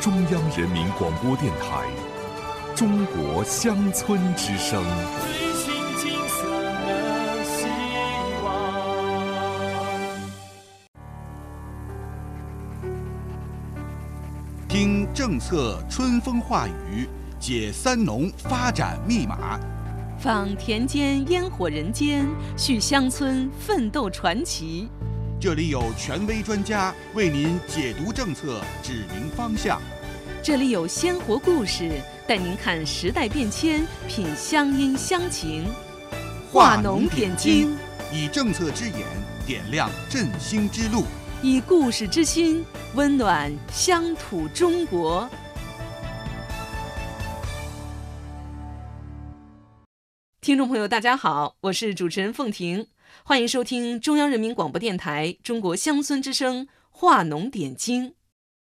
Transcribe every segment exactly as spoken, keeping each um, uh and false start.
中央人民广播电台《中国乡村之声》。 追寻金色的希望。 听政策春风化雨，解三农发展密码。 访田间烟火人间，续乡村奋斗传奇。 这里有权威专家为您解读政策，指明方向。 这里有鲜活故事，带您看时代变迁，品乡音乡情。化农点睛， 以政策之眼点亮振兴之路， 以故事之心温暖乡土中国。听众朋友大家好，我是主持人凤婷，欢迎收听中央人民广播电台中国乡村之声化农点睛。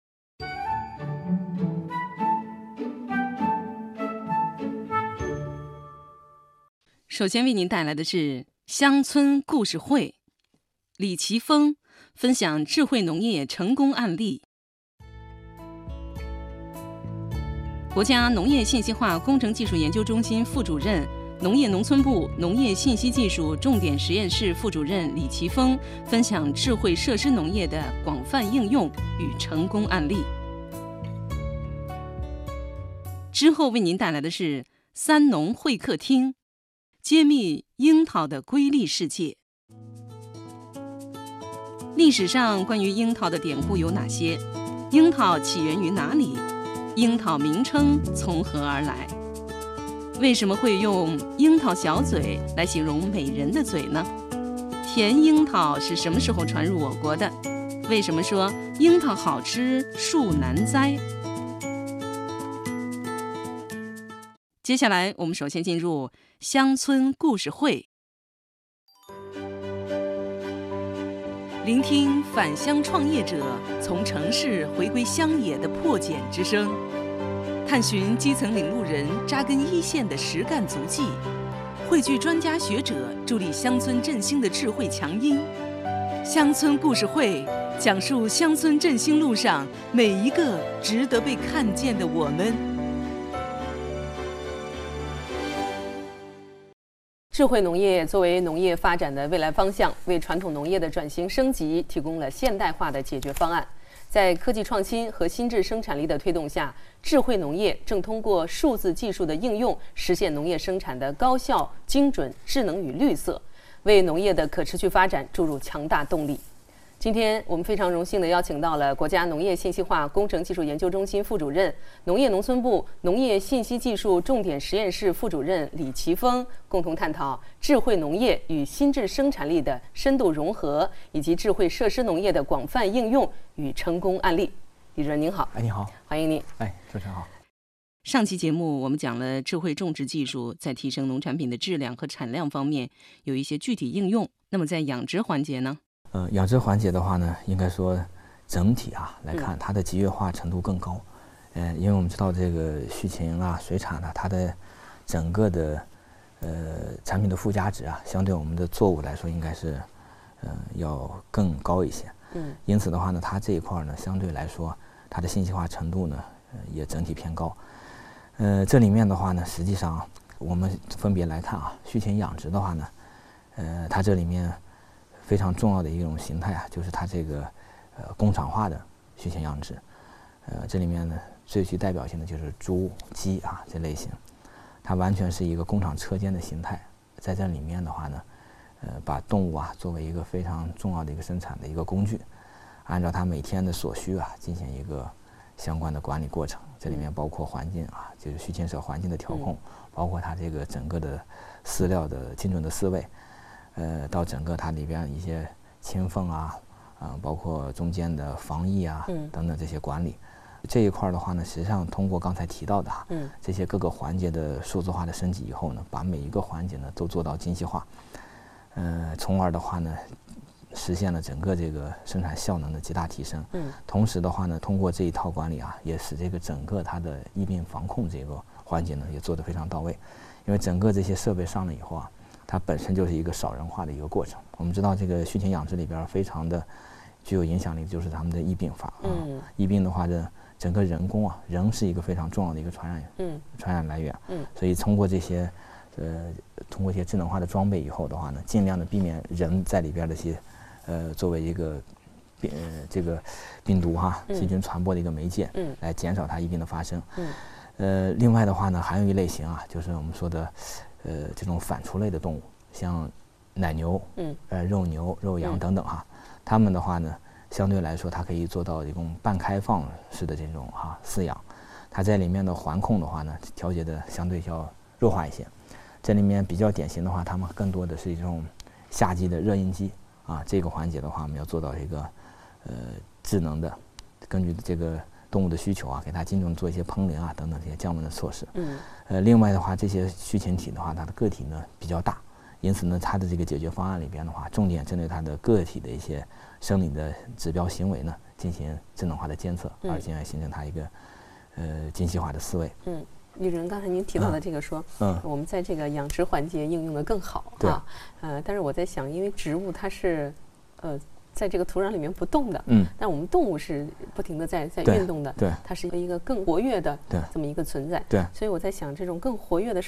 首先为您带来的是乡村故事会，李奇峰分享智慧农业成功案例。国家农业信息化工程技术研究中心副主任、农业农村部农业信息技术重点实验室副主任李奇峰分享智慧设施农业的广泛应用与成功案例。之后为您带来的是三农会客厅，揭秘樱桃的瑰丽世界。历史上关于樱桃的典故有哪些？樱桃起源于哪里？樱桃名称从何而来？为什么会用樱桃小嘴来形容美人的嘴呢？甜樱桃是什么时候传入我国的？为什么说樱桃好吃树难栽？接下来我们首先进入乡村故事会，聆听返乡创业者从城市回归乡野的破茧之声，探寻基层领路人扎根一线的实干足迹，汇聚专家学者助力乡村振兴的智慧强音。乡村故事会讲述乡村振兴路上每一个值得被看见的我们。智慧农业作为农业发展的未来方向，为传统农业的转型升级提供了现代化的解决方案。在科技创新和新质生产力的推动下，智慧农业正通过数字技术的应用，实现农业生产的高效、精准、智能与绿色，为农业的可持续发展注入强大动力。今天我们非常荣幸地邀请到了国家农业信息化工程技术研究中心副主任、农业农村部农业信息技术重点实验室副主任李奇峰，共同探讨智慧农业与新质生产力的深度融合，以及智慧设施农业的广泛应用与成功案例。李主任您好。 哎，你好， 欢迎您。 哎，主持人好。 上期节目我们讲了智慧种植技术在提升农产品的质量和产量方面有一些具体应用，那么在养殖环节呢？ 呃，养殖环节的话呢，应该说整体啊来看，它的集约化程度更高。呃，因为我们知道这个畜禽啊、水产啊，它的整个的呃产品的附加值啊，相对我们的作物来说，应该是呃要更高一些。嗯。因此的话呢，它这一块呢，相对来说，它的信息化程度呢，呃、也整体偏高。呃，这里面的话呢，实际上我们分别来看啊，畜禽养殖的话呢，呃，它这里面非常重要的一种形态啊，就是它这个呃工厂化的畜禽养殖。呃，这里面呢最具代表性的就是猪、鸡啊这类型，它完全是一个工厂车间的形态。在这里面的话呢，呃，把动物啊作为一个非常重要的一个生产的一个工具，按照它每天的所需啊进行一个相关的管理过程。这里面包括环境啊，就是畜禽舍环境的调控，包括它这个整个的饲料的精准的饲喂。呃，到整个它里边一些禽粪啊，啊、呃，包括中间的防疫啊、嗯、等等这些管理，这一块的话呢，实际上通过刚才提到的哈，嗯，这些各个环节的数字化的升级以后呢，把每一个环节呢都做到精细化，呃，从而的话呢，实现了整个这个生产效能的极大提升。嗯，同时的话呢，通过这一套管理啊，也使这个整个它的疫病防控这个环节呢也做得非常到位，因为整个这些设备上了以后啊。它本身就是一个少人化的一个过程。我们知道这个畜禽养殖里边非常的具有影响力，就是他们的疫病法啊。嗯、疫病的话，这整个人工啊，人是一个非常重要的一个传染嗯传染来源。 嗯， 所以通过这些呃通过一些智能化的装备以后的话呢，尽量的避免人在里边的一些呃作为一个病呃这个病毒哈细菌传播的一个媒介， 嗯， 来减少它疫病的发生。 嗯， 呃，另外的话呢，还有一类型啊，就是我们说的呃这种反刍类的动物，像奶牛， 嗯， 呃肉牛、肉羊等等哈，它们的话呢，相对来说它可以做到一种半开放式的这种哈饲养，它在里面的环控的话呢，调节的相对要弱化一些。这里面比较典型的话，它们更多的是一种夏季的热应激啊，这个环节的话，我们要做到一个呃智能的，根据这个动物的需求啊，给它精准做一些烹饪啊等等这些降温的措施。 嗯， 呃，另外的话，这些须禽体的话，它的个体呢比较大，因此呢，它的这个解决方案里边的话，重点针对它的个体的一些生理的指标行为呢，进行智能化的监测， 嗯而进而形成它一个呃精细化的思维。 嗯。李主任，刚才您提到的这个说， 嗯， 我们在这个养殖环节应用的更好啊，呃，但是我在想，因为植物它是，呃，在这个土壤里面不动的， 嗯， 但我们动物是不停的在在对运动的， 对， 它是一个更活跃的对这么一个存在， 对， 所以我在想，这种更活跃的